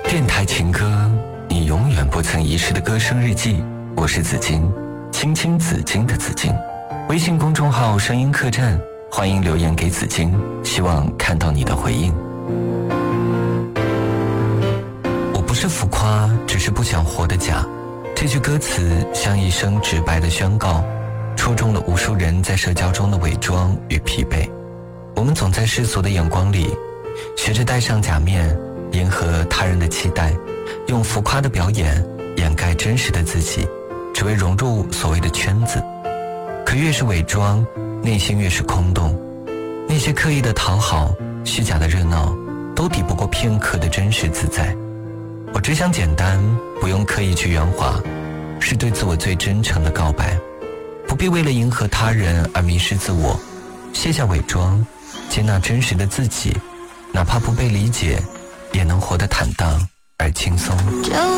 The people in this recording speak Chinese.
电台情歌，你永远不曾遗失的歌声日记。我是紫金，青青紫金的紫金。微信公众号声音客栈，欢迎留言给紫金，希望看到你的回应。我不是浮夸，只是不想活得假。这句歌词像一声直白的宣告，戳中了无数人在社交中的伪装与疲惫。我们总在世俗的眼光里学着戴上假面，迎合他人的期待，用浮夸的表演掩盖真实的自己，只为融入所谓的圈子。可越是伪装，内心越是空洞。那些刻意的讨好，虚假的热闹，都抵不过片刻的真实自在。我只想简单，不用刻意去圆滑，是对自我最真诚的告白。不必为了迎合他人而迷失自我，卸下伪装，接纳真实的自己，哪怕不被理解，也能活得坦荡而轻松。